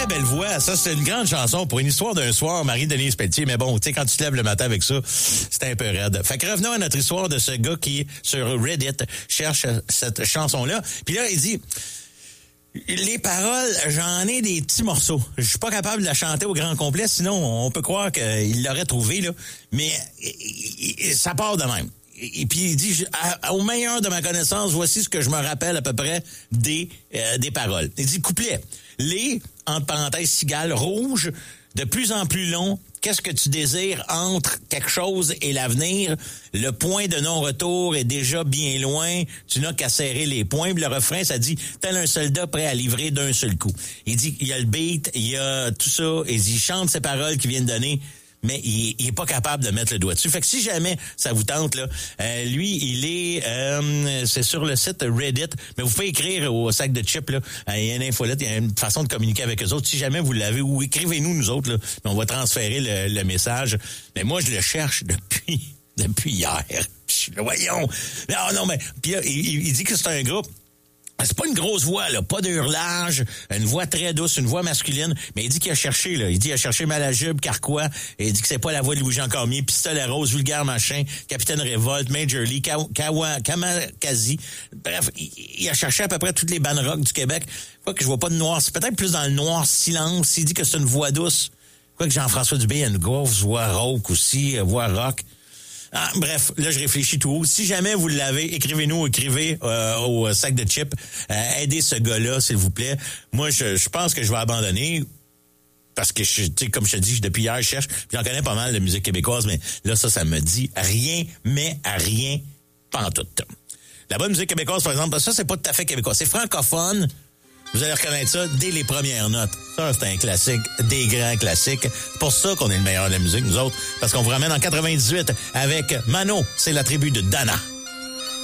belle voix. Ça, c'est une grande chanson pour une histoire d'un soir, Marie-Denise Pelletier. Mais bon, tu sais, quand tu te lèves le matin avec ça, c'est un peu raide. Fait que revenons à notre histoire de ce gars qui, sur Reddit, cherche cette chanson-là. Puis là, il dit... Les paroles, j'en ai des petits morceaux. Je suis pas capable de la chanter au grand complet, sinon on peut croire qu'il l'aurait trouvé, là. Mais ça part de même. Et puis il dit, au meilleur de ma connaissance, voici ce que je me rappelle à peu près des paroles. Il dit, couplet. Les, entre parenthèses, cigales rouges, de plus en plus long. Qu'est-ce que tu désires entre quelque chose et l'avenir? Le point de non-retour est déjà bien loin. Tu n'as qu'à serrer les poings. Puis le refrain, ça dit, tel un soldat prêt à livrer d'un seul coup. Il dit, il y a le beat, il y a tout ça. Et il chante ces paroles qu'il vient de donner. Mais il est pas capable de mettre le doigt dessus. Fait que si jamais ça vous tente, là, lui, il est c'est sur le site Reddit, mais vous pouvez écrire au sac de chips, là. Il y a une infolette, il y a une façon de communiquer avec eux autres. Si jamais vous l'avez, ou écrivez-nous, nous autres, là, on va transférer le message. Mais moi, je le cherche depuis hier. Voyons. Non, mais puis là, il dit que c'est un groupe. C'est pas une grosse voix, là, pas de hurlage, une voix très douce, une voix masculine, mais il dit qu'il a cherché, là. Il dit qu'il a cherché Malajube, Carquois, et il dit que c'est pas la voix de Louis-Jean Cormier, Pistolet Rose, Vulgaire Machin, Capitaine Révolte, Major Lee, Kamakazi. Bref, il a cherché à peu près toutes les bandes rock du Québec. Quoi que je vois pas de noir, c'est peut-être plus dans le noir silence. Il dit que c'est une voix douce. Quoi que Jean-François Dubé a une grosse voix rauque aussi, voix rock. Ah, bref, là, je réfléchis tout haut. Si jamais vous l'avez, écrivez-nous, au sac de chips. Aidez ce gars-là, s'il vous plaît. Moi, je pense que je vais abandonner parce que, tu sais, comme je te dis, depuis hier, je cherche. J'en connais pas mal de musique québécoise, mais là, ça me dit rien, mais à rien, pantoute. La bonne musique québécoise, par exemple, ça, c'est pas tout à fait québécois. C'est francophone. Vous allez reconnaître ça dès les premières notes. Ça, c'est un classique, des grands classiques. C'est pour ça qu'on est le meilleur de la musique, nous autres, parce qu'on vous ramène en 98 avec Mano, c'est la tribu de Dana.